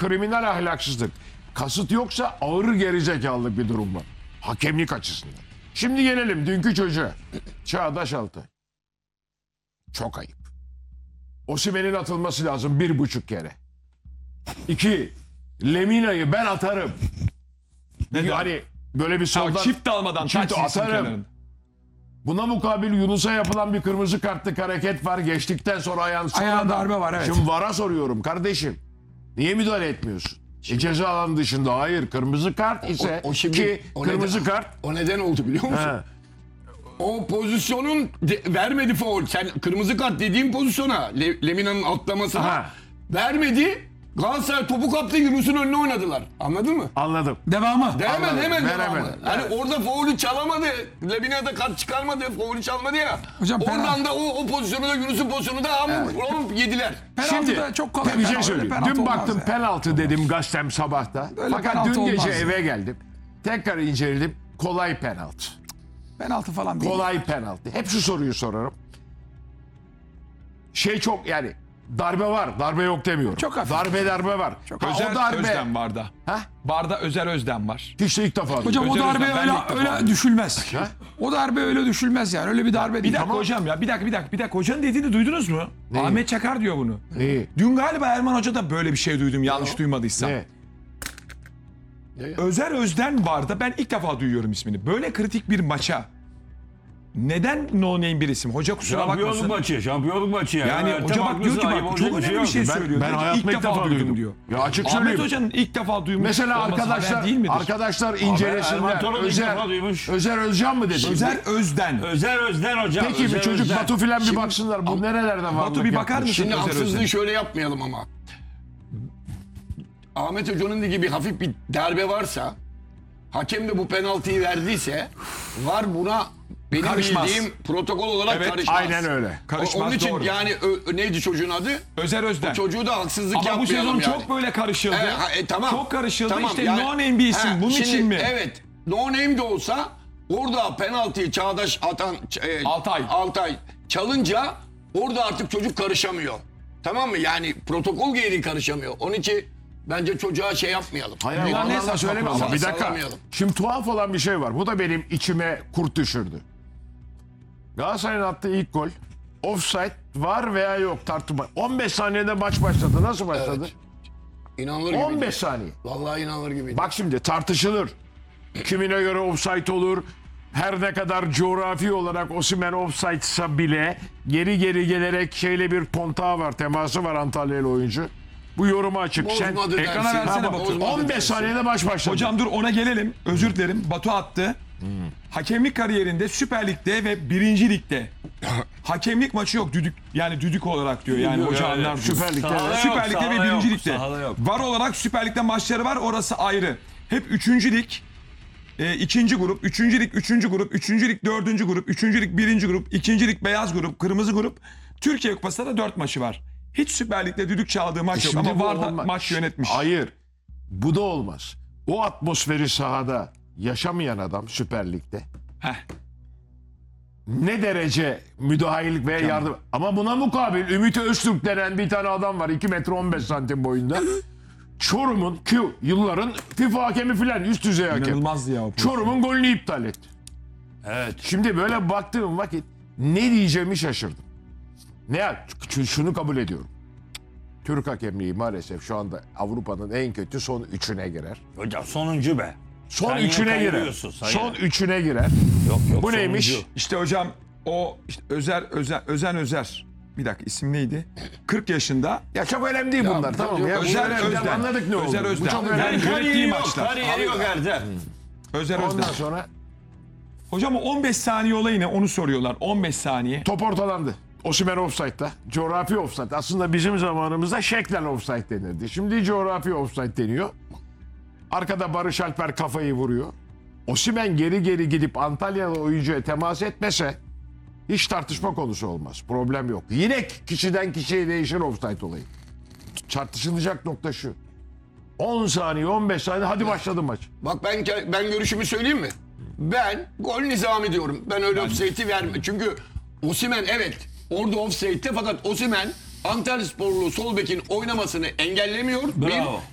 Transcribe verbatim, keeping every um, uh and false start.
kriminal ahlaksızlık. Kasıt yoksa ağır gerizekalılık bir durum var. Hakemlik açısından. Şimdi gelelim dünkü çocuğa. Çağdaş Altay. Çok ayıp. Osimhen'in atılması lazım bir buçuk kere. İki, Lemina'yı ben atarım. Neden? Hani böyle bir soldan... Ha, çift almadan Çift taç çizsin atarım. kenarında. Buna mukabil Yunus'a yapılan bir kırmızı kartlık hareket var. Geçtikten sonra ayağın sonra Ayağına da- darbe var, evet. Şimdi VAR'a soruyorum kardeşim. Niye müdahale etmiyorsun? E, ceza alanı dışında hayır. Kırmızı kart ise O- o şimdi- ki o kırmızı neden- kart. O neden oldu biliyor musun? He. O pozisyonun de- vermedi faul. Sen kırmızı kart dediğin pozisyona Le- Lemina'nın atlamasına Aha. vermedi. Galatasaray topu kaptı, Yunus'un önüne oynadılar. Anladın mı? Anladım. Devamı. De hemen Anladım, hemen veremedi. devamı. Hani orada faulü çalamadı. Lemina da kart çıkarmadı. Faulü çalmadı ya. Hocam, Oradan penaltı- da o, o pozisyonu da Yunus'un pozisyonu da ama evet. yediler. Penaltı Şimdi da çok kolay. bir şey penaltı, söyleyeyim. penaltı Dün olmaz baktım ya. penaltı dedim gazetem sabahta. Böyle Fakat penaltı dün gece olmaz ya. eve geldim. Tekrar inceledim. Kolay penaltı. Penaltı falan değil. Kolay penaltı. Hep şu soruyu sorarım. Şey çok yani darbe var. Darbe yok demiyorum. Çok hafif. Darbe darbe var. Çok Ha, Özer o darbe. Özden Barda. Ha? Barda Özer Özden var. İşte ilk defa. Hocam o Özel darbe Özden, ben öyle, de ilk defa öyle düşülmez. Ha? O darbe öyle düşülmez yani. Öyle bir darbe Bir değil. dakika hocam ya bir dakika bir dakika bir dakika hocanın dediğini duydunuz mu? Neyi? Ahmet Çakar diyor bunu. İyi. Dün galiba Erman Hoca da böyle bir şey duydum yanlış duymadıysam. Ne? Özer Özden Barda ben ilk defa duyuyorum ismini. Böyle kritik bir maça neden no name bir isim? Hoca kusura Şampiyonluk bakmasın. maçı, şampiyonluk maçı ya. Yani Ertem hoca bak diyor haklısın, ki ayıp bak olacak çok önemli bir yok. şey Ben, söylüyor. ben Diyor ki, hayatımda ilk defa duydum. diyor. Ya açık Ahmet söyleyeyim. Hoca'nın ilk defa duymuş Mesela olması haber arkadaşlar değil midir? arkadaşlar Erman incelesinler. Toroğlu ilk Özer, defa duymuş. Özer Özcan mı dedi? Özer Özden. Özer Özden hocam. Peki Özer bir çocuk Özden. Batu filan bir baksınlar. Bu nerelerde var? Batu bir bakar mısın Şimdi Özer Özden? haksızlığı şöyle yapmayalım ama. Ahmet Hoca'nın dediği gibi hafif bir darbe varsa, hakem de bu penaltıyı verdiyse, var buna benim Karışmaz. bildiğim protokol olarak Evet, karışmaz. Aynen öyle. O- Karışmaz, Onun için doğru. yani ö- neydi çocuğun adı? Özer Özden. Çocuğu da haksızlık Ama bu yapmayalım sezon yani. çok böyle karışıldı. E, ha, e, tamam. Çok karışıldı. Tamam, işte yani- no name bir isim. Ha, Bunun şimdi, için mi? Evet. No name de olsa orada penaltıyı Çağdaş atan e, Altay. Altay çalınca orada artık çocuk karışamıyor. Tamam mı? Yani protokol gereği karışamıyor. Onun için bence çocuğa şey yapmayalım. Hayır, Bunlar onlarla ne saçma söyleme ama program? bir dakika. Sallamayalım. Şimdi tuhaf olan bir şey var. Bu da benim içime kurt düşürdü. Galatasaray'ın attığı ilk gol. Offside var veya yok tartışma. on beş saniyede maç başladı. Nasıl başladı? Evet. İnanılır gibi. on beş saniye. Vallahi inanılır gibi. Bak şimdi tartışılır. Kimine göre offside olur. Her ne kadar coğrafi olarak Osimhen offside'sa bile geri geri gelerek şeyle bir kontağı var, teması var Antalyalı oyuncu. Bu yoruma açık. Sen Bozmadı ekrana dersin. versene Ha, Batu. bozmadı on beş dersin. saniyede maç başladı. Hocam dur ona gelelim. Özür dilerim. Batu attı. Hakemlik kariyerinde Süper Lig'de ve birinci Lig'de hakemlik maçı yok düdük yani düdük olarak diyor yani hoca yani. anlar. Süper Lig'de Sahada yok, Süper Lig'de ve sahada birinci yok, Lig'de. sahada yok. Var olarak Süper Lig'de maçları var orası ayrı. Hep üçüncü lig, e, ikinci grup, üçüncü lig, üçüncü grup, üçüncü lig, dördüncü grup, üçüncü lig, birinci grup, ikinci lig, beyaz grup, kırmızı grup. Türkiye Kupası'nda da dört maçı var. Hiç Süper Lig'de düdük çaldığı maç yok Şimdi ama bu VAR'da olmaz. maç yönetmiş. Hayır. Bu da olmaz. O atmosferi sahada yaşamayan adam Süper Lig'de Heh. ne derece müdahalelik ve yardım. Ama buna mukabil Ümit Öztürk denen bir tane adam var. iki metre on beş santim boyunda. Çorum'un ki yılların FIFA hakemi filan üst düzey hakem. İnanılmazdı ya o pozisyon. Çorum'un golünü iptal etti. Evet. Şimdi böyle baktığım vakit ne diyeceğimi şaşırdım. Ne ya? Ş- Şunu kabul ediyorum. Türk hakemliği maalesef şu anda Avrupa'nın en kötü son üçüne girer. Hocam sonuncu be. Son Sen yine üçüne girer. kayırıyorsun, sayın. Son üçüne girer. Yok yok Bu sonuncu. neymiş? İşte hocam o işte Özer Özen Özen Özer. Bir dakika isim neydi? kırk yaşında. Ya çok önemli değil bunlar bu tamam çok ya. Özel Bunlar önemli. Özden. Anladık ne oldu. Özel Bu Özden. çok Yani önemli. yönettiği Kariyeri yok, maçlar. kariyeri yok Erdem. Özer Ondan Özden. sonra Hocam o on beş saniye olayı ne? Onu soruyorlar. on beş saniye. top ortalandı. Osimhen offside'da. Coğrafi offside. Aslında bizim zamanımızda şeklen offside denirdi. Şimdi coğrafi offside deniyor. Arkada Barış Alper kafayı vuruyor. Osimhen geri geri gidip Antalyalı oyuncuya temas etmese hiç tartışma konusu olmaz. Problem yok. Yine kişiden kişiye değişir offside olayı. Tartışılacak nokta şu. on saniye, on beş saniye hadi başladı maç. Bak ben ben görüşümü söyleyeyim mi? Ben gol nizami diyorum. Ben öyle offside'i verme. Çünkü Osimhen evet orada offside'te fakat Osimhen Antalyasporlu sol bekin oynamasını engellemiyor. Bravo. Bir,